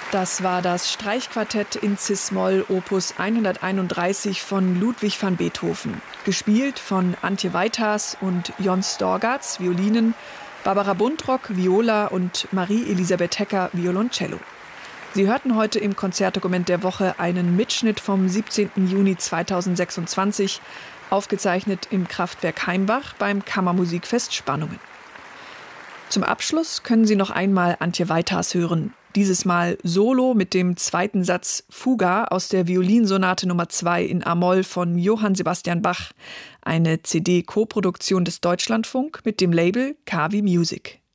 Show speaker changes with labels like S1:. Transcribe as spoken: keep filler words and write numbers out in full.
S1: Das war das Streichquartett in Cis-Moll Opus hunderteinunddreißig von Ludwig van Beethoven. Gespielt von Antje Weithaas und Jon Storgats, Violinen, Barbara Buntrock, Viola und Marie-Elisabeth Hecker, Violoncello. Sie hörten heute im Konzertdokument der Woche einen Mitschnitt vom siebzehnten Juni zweitausendsechsundzwanzig, aufgezeichnet im Kraftwerk Heimbach beim Kammermusikfest Spannungen. Zum Abschluss können Sie noch einmal Antje Weithaas hören. Dieses Mal solo mit dem zweiten Satz Fuga aus der Violinsonate Nummer zwei in a-Moll von Johann Sebastian Bach. Eine C D-Koproduktion des Deutschlandfunk mit dem Label Kavi Music.